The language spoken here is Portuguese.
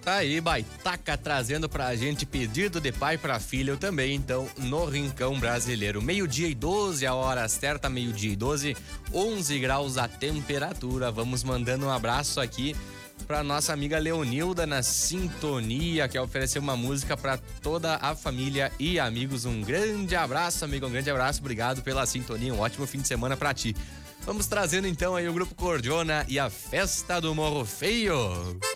Tá aí, Baitaca trazendo pra gente pedido de pai pra filho também, então, no Rincão Brasileiro. 12:12 a hora certa, 12:12, 11 graus a temperatura. Vamos mandando um abraço aqui pra nossa amiga Leonilda na sintonia, que ofereceu uma música pra toda a família e amigos. Um grande abraço, amigo, um grande abraço, obrigado pela sintonia, um ótimo fim de semana pra ti. Vamos trazendo então aí o Grupo Cordiona e a Festa do Morro Feio.